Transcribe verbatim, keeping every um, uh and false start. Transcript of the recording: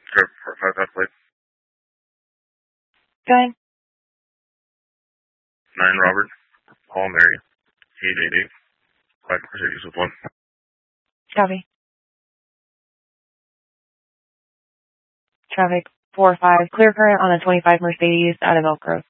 Sure, four five five plate. Go ahead. Nine Robert, Paul Mary, eight eight eight, five four six with one. Copy. Traffic four five, clear current on the twenty-five Mercedes out of Elk Grove.